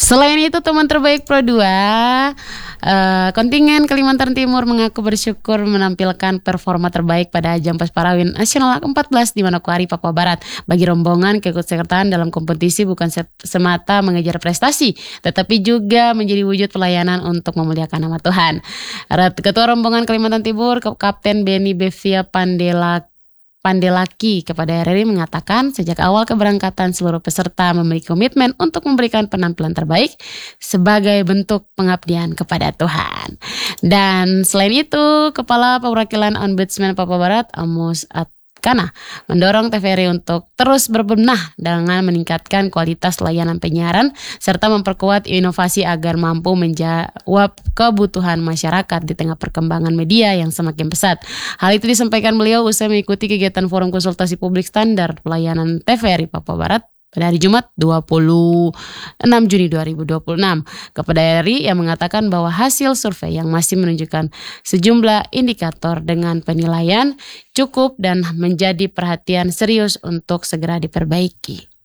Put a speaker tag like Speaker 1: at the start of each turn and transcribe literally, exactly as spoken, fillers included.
Speaker 1: Selain itu, teman terbaik Pro dua uh, kontingen Kalimantan Timur mengaku bersyukur menampilkan performa terbaik pada ajang Pesparawin Nasional ke empat belas di Manokwari, Papua Barat. Bagi rombongan, keikutsertaan dalam kompetisi bukan semata mengejar prestasi, tetapi juga menjadi wujud pelayanan untuk memuliakan nama Tuhan. Ketua rombongan Kalimantan Timur, Kapten Beni Bevia Pandela Pandelaki kepada R R I mengatakan sejak awal keberangkatan seluruh peserta memiliki komitmen untuk memberikan penampilan terbaik sebagai bentuk pengabdian kepada Tuhan. Dan selain itu, Kepala Perwakilan Ombudsman Papua Barat Amos Atkana mendorong T V R I untuk terus berbenah dengan meningkatkan kualitas layanan penyiaran serta memperkuat inovasi agar mampu menjawab kebutuhan masyarakat di tengah perkembangan media yang semakin pesat. Hal itu disampaikan beliau usai mengikuti kegiatan forum konsultasi publik standar pelayanan T V R I Papua Barat pada hari Jumat dua puluh enam Juni dua ribu dua puluh enam. Kepada R R I yang mengatakan bahwa hasil survei yang masih menunjukkan sejumlah indikator dengan penilaian cukup dan menjadi perhatian serius untuk segera diperbaiki.